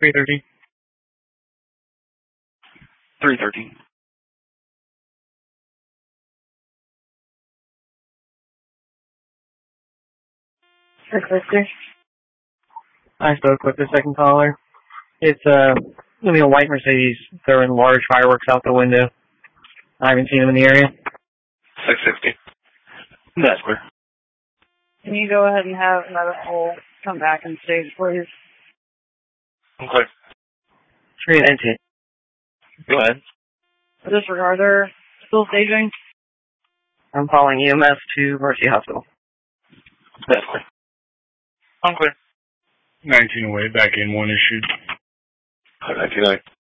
313. 313. I spoke with the second caller. It's gonna be a white Mercedes throwing large fireworks out the window. I haven't seen them in the area. 660. That's clear. Can you go ahead and have medical come back and stage, please? Okay. Transit. Go ahead. Disregard, they're still staging. I'm calling EMS to Mercy Hospital. That's clear. I'm clear. 1908, back in 1 issued. 1908.